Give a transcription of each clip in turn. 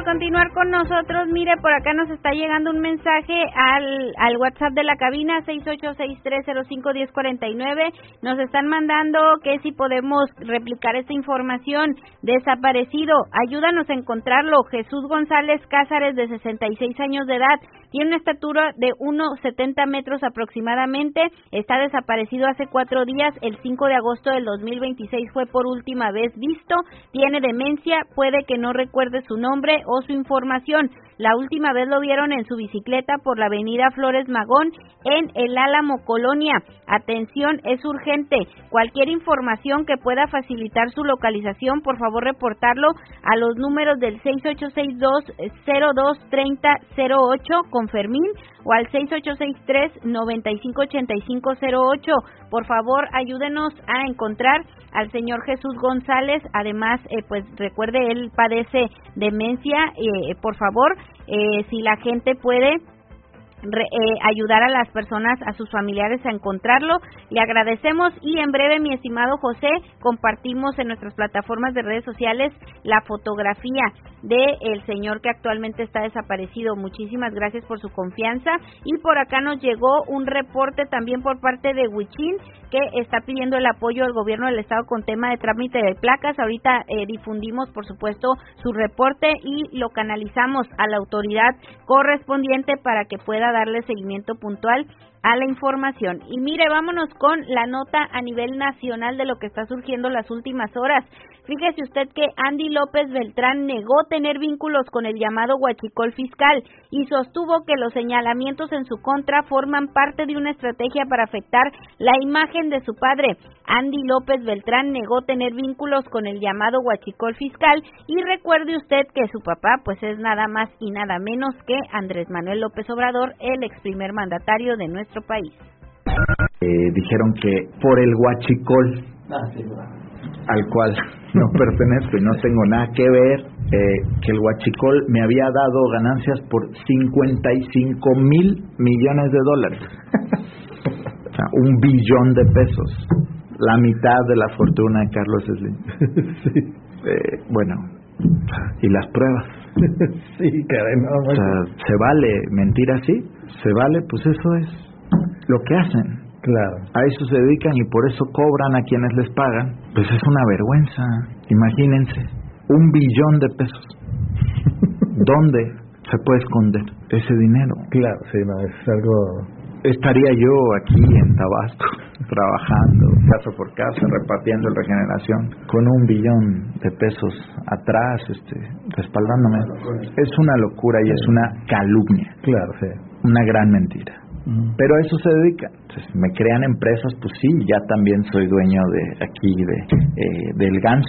continuar con nosotros. Mire, por acá nos está llegando un mensaje al WhatsApp de la cabina, 6863051049. Nos están mandando que si podemos replicar esta información. Desaparecido, ayúdanos a encontrarlo. Jesús González Cázares, de 66 años de edad, tiene una estatura de 1,70 metros aproximadamente, está desaparecido hace 4 días, el 5 de agosto del 2026 fue por última vez visto, tiene demencia, puede que no recuerde su nombre o su información. La última vez lo vieron en su bicicleta por la avenida Flores Magón en El Álamo, Colonia. Atención, es urgente. Cualquier información que pueda facilitar su localización, por favor reportarlo a los números del 6862-023008 con Fermín o al 6863-958508. Por favor, ayúdenos a encontrar al señor Jesús González. Además, pues recuerde, él padece demencia. Por favor, si la gente puede ayudar a las personas, a sus familiares a encontrarlo, le agradecemos. Y en breve, mi estimado José, compartimos en nuestras plataformas de redes sociales la fotografía de el señor que actualmente está desaparecido. Muchísimas gracias por su confianza. Y por acá nos llegó un reporte también por parte de Huichín, que está pidiendo el apoyo del gobierno del estado con tema de trámite de placas. Ahorita difundimos, por supuesto, su reporte y lo canalizamos a la autoridad correspondiente para que pueda darle seguimiento puntual a la información. Y mire, vámonos con la nota a nivel nacional de lo que está surgiendo las últimas horas. Fíjese usted que Andy López Beltrán negó tener vínculos con el llamado huachicol fiscal y sostuvo que los señalamientos en su contra forman parte de una estrategia para afectar la imagen de su padre. Andy López Beltrán negó tener vínculos con el llamado huachicol fiscal y recuerde usted que su papá pues es nada más y nada menos que Andrés Manuel López Obrador, el ex primer mandatario de nuestro país. Dijeron que por el huachicol al cual no pertenezco y no tengo nada que ver, que el huachicol me había dado ganancias por 55,000 millones de dólares. O sea, 1 billón de pesos, la mitad de la fortuna de Carlos Slim. Sí. Bueno, y las pruebas. Sí, caray, no, o sea, ¿se vale mentir así? ¿Se vale? Pues eso es lo que hacen. Claro. A eso se dedican y por eso cobran a quienes les pagan. Pues es una vergüenza. Imagínense, 1 billón de pesos. ¿Dónde se puede esconder ese dinero? Claro, sí, no, es algo... Estaría yo aquí en Tabasco, trabajando casa por casa, repartiendo el Regeneración, con 1 billón de pesos atrás, respaldándome. Es una locura y es una calumnia. Claro, sí. Una gran mentira. Pero a eso se dedican. Entonces, me crean empresas, pues sí, ya también soy dueño de aquí, del ganso.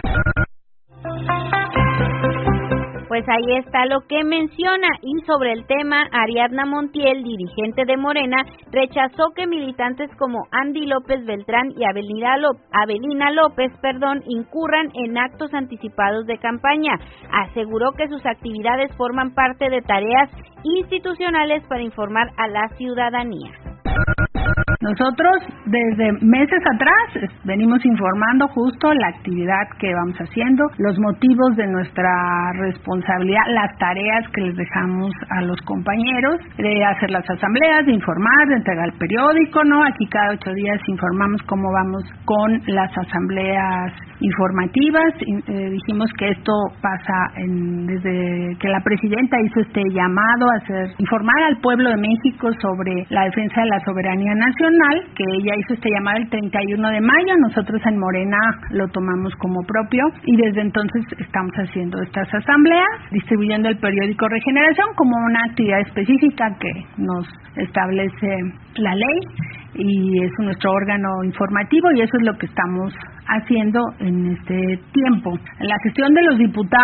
Pues ahí está lo que menciona. Y sobre el tema, Ariadna Montiel, dirigente de Morena, rechazó que militantes como Andy López Beltrán y Avelina López, incurran en actos anticipados de campaña. Aseguró que sus actividades forman parte de tareas institucionales para informar a la ciudadanía. Nosotros desde meses atrás venimos informando justo la actividad que vamos haciendo, los motivos de nuestra responsabilidad, las tareas que les dejamos a los compañeros, de hacer las asambleas, de informar, de entregar el periódico, ¿no? Aquí cada 8 días informamos cómo vamos con las asambleas informativas. Dijimos que esto pasa desde que la presidenta hizo este llamado a informar al pueblo de México sobre la defensa de la soberanía nacional, que ella hizo este llamado el 31 de mayo, nosotros en Morena lo tomamos como propio y desde entonces estamos haciendo estas asambleas, distribuyendo el periódico Regeneración como una actividad específica que nos establece la ley y es nuestro órgano informativo y eso es lo que estamos haciendo en este tiempo. La gestión de los diputados